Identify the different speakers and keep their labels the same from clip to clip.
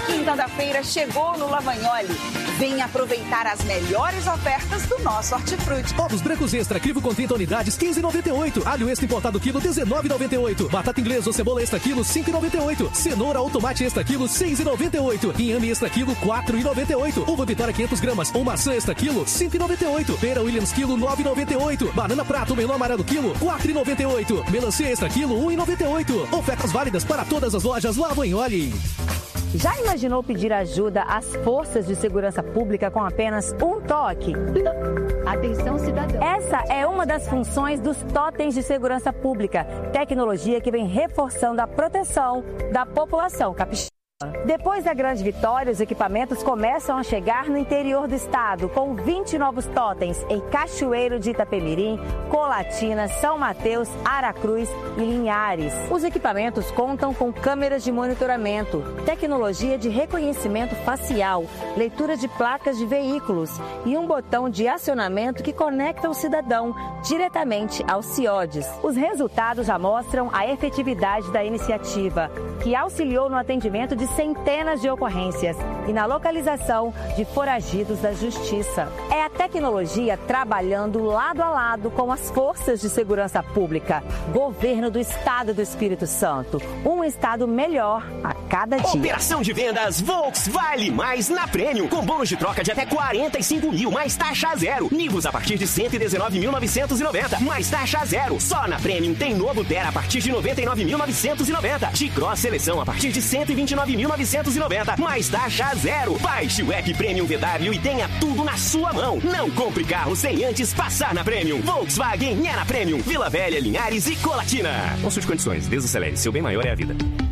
Speaker 1: quinta da feira chegou no Lavagnoli. Venha aproveitar as melhores ofertas do nosso hortifruti.
Speaker 2: Ovos brancos extra, crivo com 30 unidades, 15,98. Alho extra importado quilo, 19,98. Batata inglesa ou cebola extra quilo, 5,98. Cenoura ou tomate extra quilo, 6,98. Inhame extra quilo, 4,98. Uva Vitória 500 gramas ou maçã extra quilo, 5,98. Pera Williams quilo, 9,98. Banana prato melão amarelo quilo, 4,98. Melancia extra quilo, 1,98. Ofertas válidas para todas as lojas Lavagnoli.
Speaker 3: Já imaginou pedir ajuda às forças de segurança pública com apenas um toque? Atenção, cidadão. Essa é uma das funções dos totens de segurança pública, tecnologia que vem reforçando a proteção da população capixaba. Depois da grande vitória, os equipamentos começam a chegar no interior do estado, com 20 novos totens em Cachoeiro de Itapemirim, Colatina, São Mateus, Aracruz e Linhares. Os equipamentos contam com câmeras de monitoramento, tecnologia de reconhecimento facial, leitura de placas de veículos e um botão de acionamento que conecta o cidadão diretamente aos CIODs. Os resultados já mostram a efetividade da iniciativa, que auxiliou no atendimento de centenas de ocorrências e na localização de foragidos da justiça. É a tecnologia trabalhando lado a lado com as forças de segurança pública. Governo do Estado do Espírito Santo. Um estado melhor a cada dia.
Speaker 4: Operação de vendas Volks Vale Mais na Premium. Com bônus de troca de até 45 mil, mais taxa zero. Nivus a partir de 119.990, mais taxa zero. Só na Premium tem novo Terra a partir de 99.990. T-Cross Seleção a partir de 129.990, mais taxa zero. Baixe o app Premium VW e tenha tudo na sua mão. Não compre carro sem antes passar na Premium. Volkswagen é na Premium. Vila Velha, Linhares e Colatina. Consulte condições, desacelere. Seu bem maior é a vida.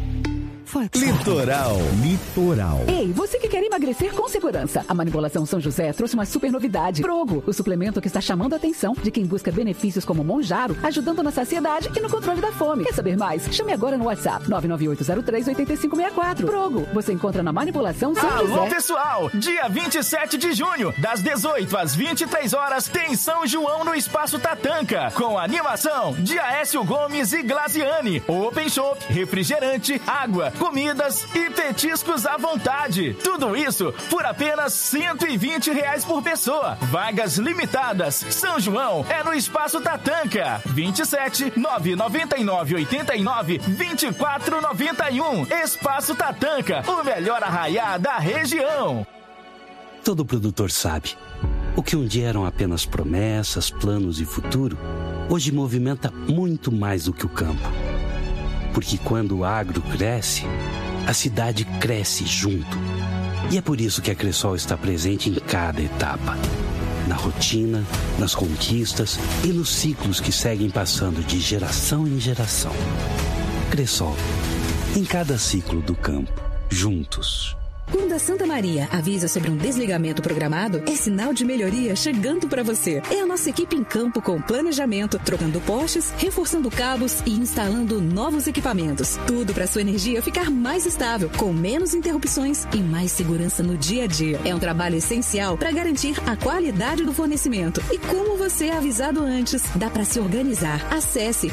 Speaker 5: Litoral.
Speaker 6: Ei, você que quer emagrecer com segurança. A Manipulação São José trouxe uma super novidade. Progo, o suplemento que está chamando a atenção de quem busca benefícios como Monjaro, ajudando na saciedade e no controle da fome. Quer saber mais? Chame agora no WhatsApp 99803-8564. Progo, você encontra na Manipulação São José.
Speaker 7: Alô, pessoal! Dia 27 de junho, das 18 às 23 horas, tem São João no Espaço Tatanka, com a animação de Aécio Gomes e Glaziane. Open Shop, refrigerante, água, comidas e petiscos à vontade. Tudo isso por apenas R$120 por pessoa. Vagas limitadas. São João é no Espaço Tatanka. 27 999 89 24 91. Espaço Tatanka, o melhor arraiá da região.
Speaker 8: Todo produtor sabe. O que um dia eram apenas promessas, planos e futuro, hoje movimenta muito mais do que o campo. Porque quando o agro cresce, a cidade cresce junto. E é por isso que a Cressol está presente em cada etapa. Na rotina, nas conquistas e nos ciclos que seguem passando de geração em geração. Cressol, em cada ciclo do campo, juntos.
Speaker 9: Quando a Santa Maria avisa sobre um desligamento programado, é sinal de melhoria chegando para você. É a nossa equipe em campo com planejamento, trocando postes, reforçando cabos e instalando novos equipamentos. Tudo para sua energia ficar mais estável, com menos interrupções e mais segurança no dia a dia. É um trabalho essencial para garantir a qualidade do fornecimento. E como você é avisado antes, dá para se organizar. Acesse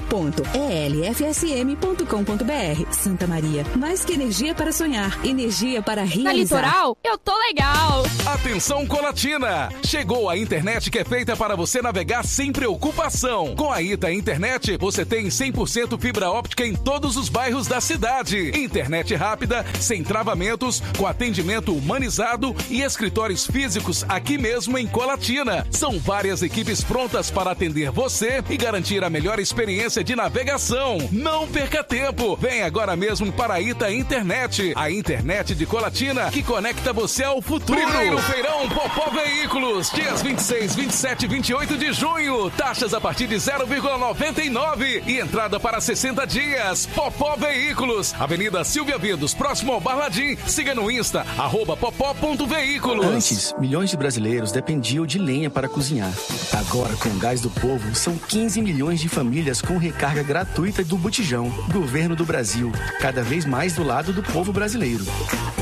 Speaker 9: portal.elfsm.com.br. Santa Maria, mais que energia para sonhar, energia para realizar.
Speaker 10: Na Litoral, eu tô legal.
Speaker 11: Atenção, Colatina! Chegou a internet que é feita para você navegar sem preocupação. Com a Ita Internet, você tem 100% fibra óptica em todos os bairros da cidade. Internet rápida, sem travamentos, com atendimento humanizado e escritórios físicos aqui mesmo em Colatina. São várias equipes prontas para atender você e garantir a melhor experiência de navegação. Não perca tempo! Vem agora mesmo para a Ita Internet. A internet de Colatina que conecta você ao futuro. Primeiro feirão Popó Veículos, dias 26, 27 e 28 de junho. Taxas a partir de 0,99 e entrada para 60 dias. Popó Veículos, Avenida Silvia Vidos, próximo ao Barladim. Siga no Insta, @popó.veículos.
Speaker 12: Antes, milhões de brasileiros dependiam de lenha para cozinhar. Agora, com o Gás do Povo, são 15 milhões de famílias com recarga gratuita do Botijão. Governo do Brasil, cada vez mais do lado do povo brasileiro.